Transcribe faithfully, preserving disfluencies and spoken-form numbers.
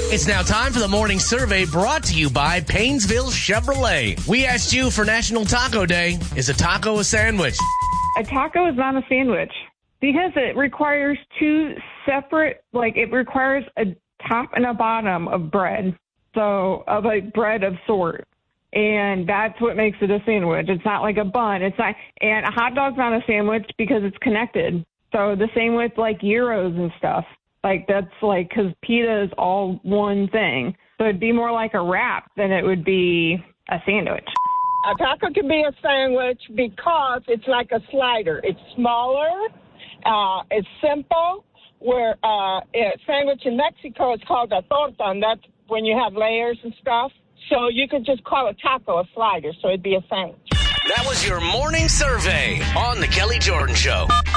It's now time for the morning survey brought to you by Paynesville Chevrolet. We asked you for National Taco Day, is a taco a sandwich? A taco is not a sandwich because it requires two separate, like it requires a top and a bottom of bread. So of a bread of sort. And that's what makes it a sandwich. It's not like a bun. It's not, and a hot dog's not a sandwich because it's connected. So the same with like gyros and stuff. Like that's like, because pita is all one thing. So it'd be more like a wrap than it would be a sandwich. A taco can be a sandwich because it's like a slider. It's smaller. Uh, it's simple. Where uh, a sandwich in Mexico is called a torta, and that's when you have layers and stuff. So you could just call a taco a slider, so it'd be a sandwich. That was your morning survey on The Kelly Jordan Show.